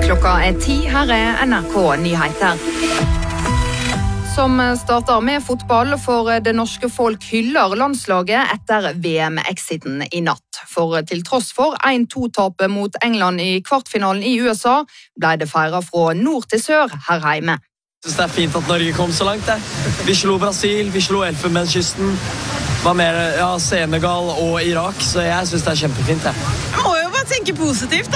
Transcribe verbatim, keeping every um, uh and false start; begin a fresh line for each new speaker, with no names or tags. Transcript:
Klokka er ti, her er N R K Nyheter. Som starter med fotball, for det norske folk hyller landslaget etter V M-exiten i natt. For til tross for en to tapet mot England i kvartfinalen i U S A, ble det feiret fra nord til sør her hjemme.
Jeg synes det er fint at Norge kom så langt. Det. Vi slo Brasil, vi slo Elfenbenskysten, var mer ja, Senegal og Irak, så jeg synes det er kjempefint. Det.
Jeg må jo bare tenke positivt. Da.